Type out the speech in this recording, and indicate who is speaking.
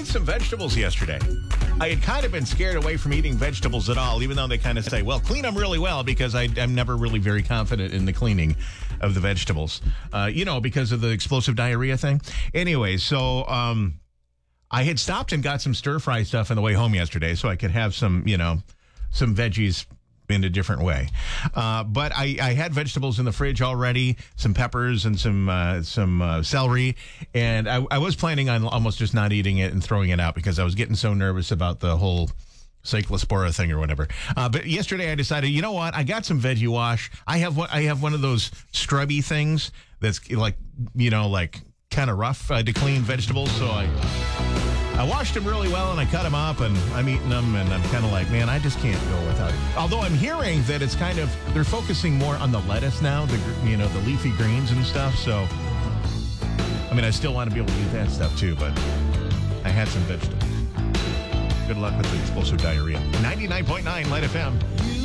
Speaker 1: some vegetables yesterday. I had kind of been scared away from eating vegetables at all, even though they kind of say, well, clean them really well, because I'm never really very confident in the cleaning of the vegetables, because of the explosive diarrhea thing. Anyway, so I had stopped and got some stir-fry stuff on the way home yesterday so I could have some veggies in a different way. But I had vegetables in the fridge already, some peppers and some celery, and I was planning on almost just not eating it and throwing it out because I was getting so nervous about the whole cyclospora thing or whatever. But yesterday I decided, you know what? I got some veggie wash. I have one of those scrubby things that's like kind of rough to clean vegetables, so I washed them really well, and I cut them up, and I'm eating them, and I'm kind of like, man, I just can't go without it. Although I'm hearing that it's they're focusing more on the lettuce now, the leafy greens and stuff, so, I still want to be able to eat that stuff too, but I had some vegetables. Good luck with the explosive diarrhea. 99.9 Light FM.